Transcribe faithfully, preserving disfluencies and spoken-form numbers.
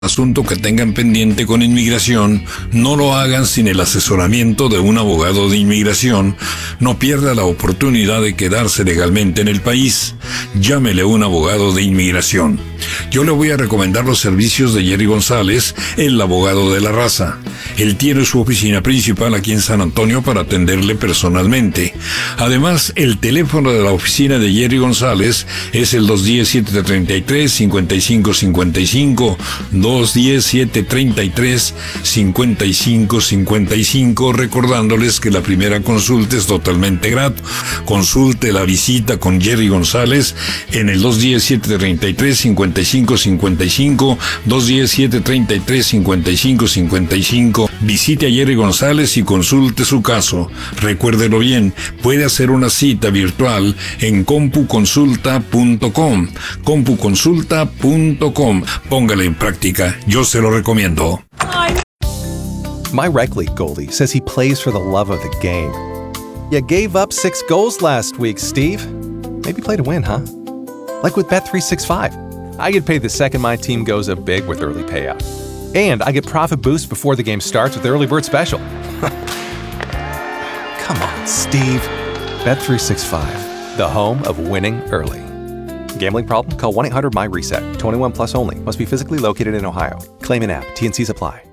asunto que tengan pendiente con inmigración, no lo hagan sin el asesoramiento de un abogado de inmigración. No pierda la oportunidad de quedarse legalmente en el país. Llámele a un abogado de inmigración. Yo le voy a recomendar los servicios de Jerry González, el abogado de la raza. Él tiene su oficina principal aquí en San Antonio para atenderle personalmente. Además, el teléfono de la oficina de Jerry González es el dos uno cero, siete tres tres, cinco cinco cinco cinco, dos uno cero, siete tres tres, cinco cinco cinco cinco, recordándoles que la primera consulta es totalmente gratis. Consulte la visita con Jerry González en el dos uno cero, siete tres tres, cinco cinco cinco cinco, dos uno cero, siete tres tres, cinco cinco cinco cinco. Visite a Jerry González y consulte su caso. Recuérdelo bien, puede hacer una cita virtual en compu consulta punto com. compu consulta punto com. Póngala en práctica, yo se lo recomiendo. My rec league goalie says he plays for the love of the game. You gave up six goals last week, Steve. Maybe play to win, huh? Like with Bet three sixty-five. I get paid the second my team goes up big with early payout. And I get profit boost before the game starts with Early Bird Special. Come on, Steve. Bet three sixty-five, the home of winning early. Gambling problem? Call one eight hundred M Y RESET. twenty-one plus only. Must be physically located in Ohio. Claim in app. T N Cs apply.